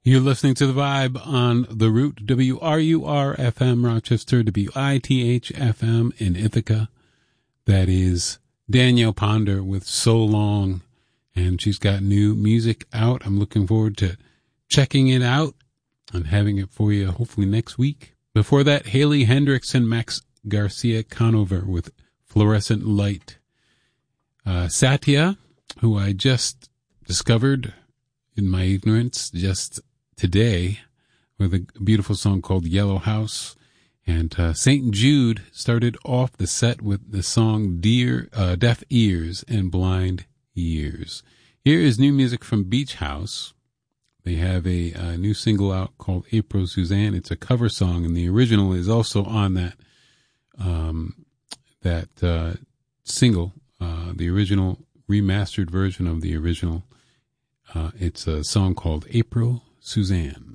You're listening to The Vibe on The Root, WRUR-FM Rochester, WITH-FM in Ithaca. That is Danielle Ponder with So Long, and she's got new music out. I'm looking forward to checking it out and having it for you hopefully next week. Before that, Haley Hendricks and Max Garcia Conover with Fluorescent Light. Satya, who I just discovered in my ignorance just today, with a beautiful song called Yellow House. And St. Jude started off the set with the song Deaf Ears and Blind Ears. Here is new music from Beach House. They have a new single out called April Suzanne. It's a cover song, and the original is also on that single, the original remastered version of the original. It's a song called April Suzanne.